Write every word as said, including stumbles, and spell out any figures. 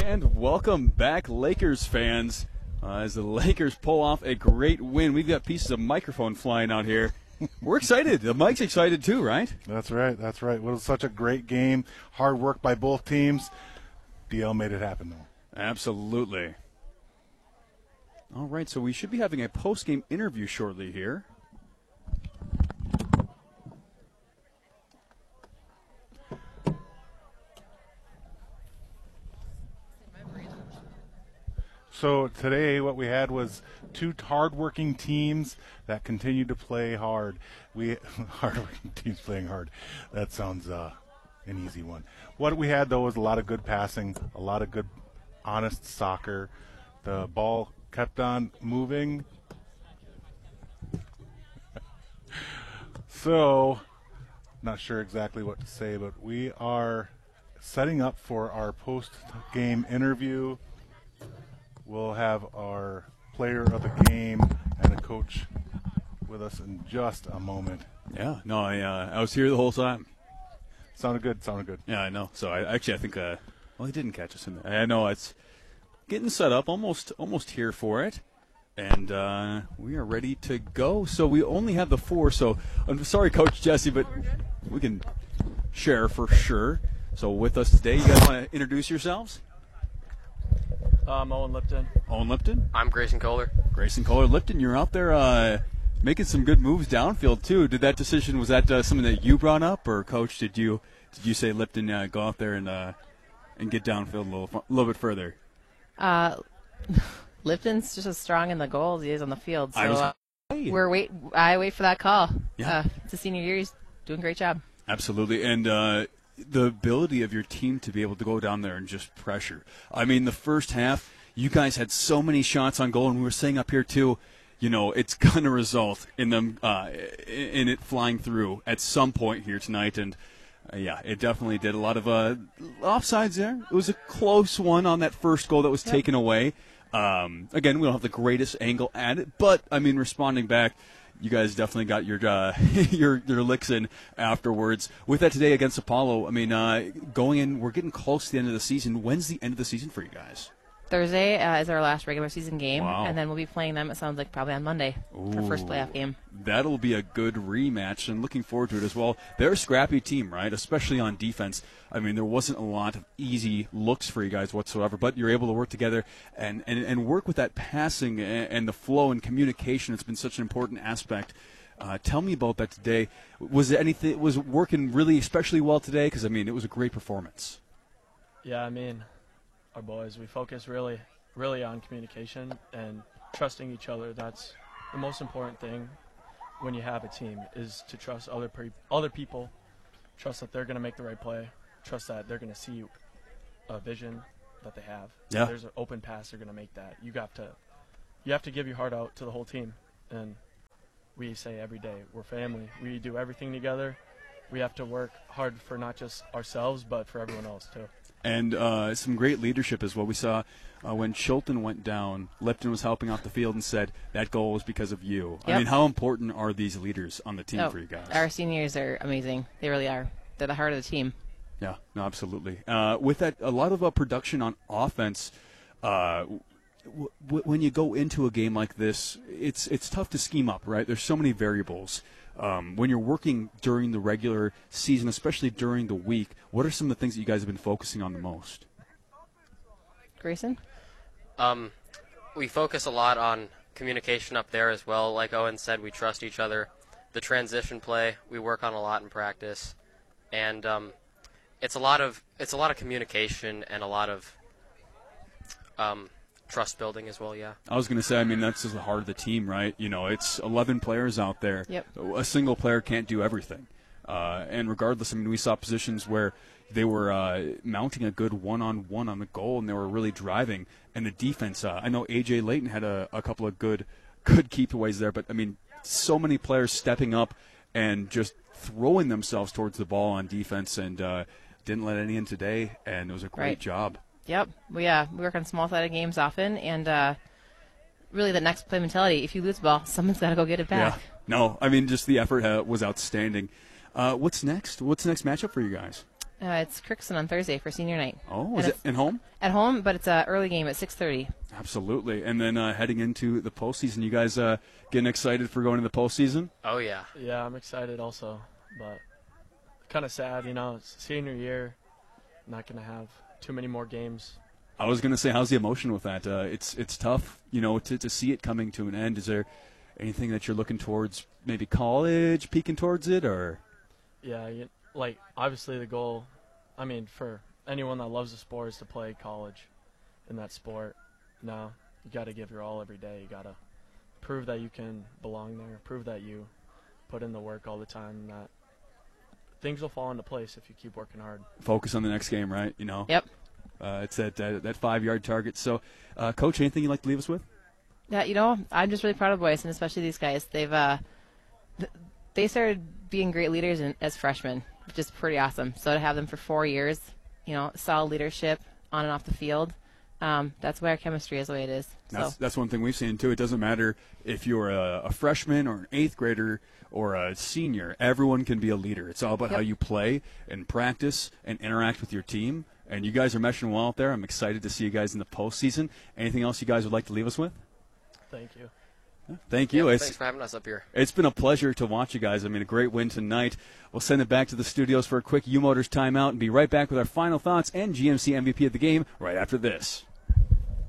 And welcome back, Lakers fans, uh, as the Lakers pull off a great win. We've got pieces of microphone flying out here. We're excited. The Mike's excited too, right? That's right. That's right. It was such a great game. Hard work by both teams. D L made it happen, though. Absolutely. All right, so we should be having a post-game interview shortly here. So today what we had was two hard-working teams that continued to play hard. We hard-working teams playing hard. That sounds uh, an easy one. What we had, though, was a lot of good passing, a lot of good, honest soccer. The ball kept on moving. So, not sure exactly what to say, but we are setting up for our post-game interview. We'll have our player of the game and a coach with us in just a moment. Yeah, no, I uh, I was here the whole time. Sounded good, sounded good. Yeah, I know. So I actually I think uh, well he didn't catch us in there. I know it's getting set up, almost almost here for it, and uh, we are ready to go. So we only have the four. So I'm sorry, Coach Jesse, but we can share for sure. So with us today, you guys want to introduce yourselves? I'm Owen Lipton. Owen Lipton. I'm Grayson Kohler. Grayson Kohler. Lipton, you're out there uh, making some good moves downfield too. Did that decision was that uh, something that you brought up, or Coach? Did you did you say Lipton uh, go out there and uh, and get downfield a little a little bit further? Uh, Lipton's just as strong in the goal as he is on the field. So I was, uh, hey. we're wait. I wait for that call. Yeah. Uh, it's a senior year. He's doing a great job. Absolutely, and uh, the ability of your team to be able to go down there and just pressure. I mean, the first half, you guys had so many shots on goal, and we were saying up here too, you know, it's going to result in them uh, in it flying through at some point here tonight, and uh, yeah, it definitely did. A lot of uh, offsides there. It was a close one on that first goal that was yep. taken away. Um, again, we don't have the greatest angle at it, but I mean, responding back, you guys definitely got your uh, your your licks in afterwards. With that today against Apollo, I mean, uh, going in, we're getting close to the end of the season. When's the end of the season for you guys? Thursday uh, is our last regular season game, wow. and then we'll be playing them, it sounds like, probably on Monday Ooh, for first playoff game. That'll be a good rematch, and looking forward to it as well. They're a scrappy team, right, especially on defense. I mean, there wasn't a lot of easy looks for you guys whatsoever, but you're able to work together and, and, and work with that passing and, and the flow and communication. It's been such an important aspect. Uh, tell me about that today. Was it anything? Was it working really especially well today? Because, I mean, it was a great performance. Yeah, I mean, our boys, we focus really, really on communication and trusting each other. That's the most important thing when you have a team, is to trust other pre- other people, trust that they're going to make the right play, trust that they're going to see a vision that they have. Yeah. If there's an open pass, they're going to make that. You got to, you have to give your heart out to the whole team, and we say every day, we're family. We do everything together. We have to work hard for not just ourselves, but for everyone else too. And uh, some great leadership as well. We saw uh, when Chilton went down, Lipton was helping off the field and said, that goal was because of you. Yep. I mean, how important are these leaders on the team oh, for you guys? Our seniors are amazing. They really are. They're the heart of the team. Yeah, no, absolutely. Uh, with that, a lot of uh, production on offense, uh, w- w- when you go into a game like this, it's it's tough to scheme up, right? There's so many variables. Um, when you're working during the regular season, especially during the week, what are some of the things that you guys have been focusing on the most? Grayson? Um, we focus a lot on communication up there as well. Like Owen said, we trust each other. The transition play, we work on a lot in practice. And um, it's a lot of it's a lot of communication and a lot of um, trust building as well, yeah. I was going to say, I mean, that's just the heart of the team, right? You know, it's eleven players out there. Yep. A single player can't do everything. Uh, and regardless, I mean, we saw positions where they were uh, mounting a good one-on-one on the goal, and they were really driving. And the defense, uh, I know A J Layton had a, a couple of good good keepaways there, but, I mean, so many players stepping up and just throwing themselves towards the ball on defense, and uh, didn't let any in today, and it was a great right. job. Yep. We, uh, we work on small-sided games often, and uh, really the next play mentality, if you lose the ball, someone's got to go get it back. Yeah. No, I mean, just the effort uh, was outstanding. Uh, what's next? What's the next matchup for you guys? Uh, it's Crookston on Thursday for senior night. Oh, And is it it's in home? At home, but it's an early game at six thirty. Absolutely. And then uh, heading into the postseason, you guys uh, getting excited for going to the postseason? Oh yeah. Yeah, I'm excited also, but kind of sad, you know, it's senior year, not going to have too many more games. I was going to say, how's the emotion with that? Uh, it's it's tough, you know, to, to see it coming to an end. Is there anything that you're looking towards, maybe college, peeking towards it, or? Yeah, you, like, obviously the goal, I mean, for anyone that loves the sport is to play college in that sport. No, you got to give your all every day. You got to prove that you can belong there, prove that you put in the work all the time, and that things will fall into place if you keep working hard. Focus on the next game, right? You know? Yep. Uh, it's that uh, that five-yard target. So, uh, Coach, anything you'd like to leave us with? Yeah, you know, I'm just really proud of boys, and especially these guys. They've uh, th- they started being great leaders in, as freshmen, which is pretty awesome. So to have them for four years, you know, solid leadership on and off the field, um, that's why our chemistry is the way it is. That's, so that's one thing we've seen, too. It doesn't matter if you're a, a freshman or an eighth grader or a senior. Everyone can be a leader. It's all about Yep. how you play and practice and interact with your team. And you guys are meshing well out there. I'm excited to see you guys in the postseason. Anything else you guys would like to leave us with? Thank you. Thank you. Yeah, It's- thanks for having us up here. It's been a pleasure to watch you guys. I mean, a great win tonight. We'll send it back to the studios for a quick U-Motors timeout and be right back with our final thoughts and G M C M V P of the game right after this.